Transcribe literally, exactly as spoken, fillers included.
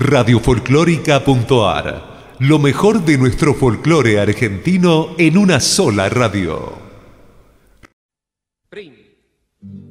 radiofolclórica.ar. Lo mejor de nuestro folclore argentino en una sola radio.